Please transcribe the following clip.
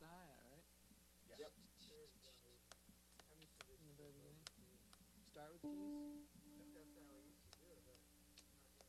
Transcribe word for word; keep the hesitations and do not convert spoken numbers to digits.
the hi-hat, right? Yep. In the very beginning. Start with keys.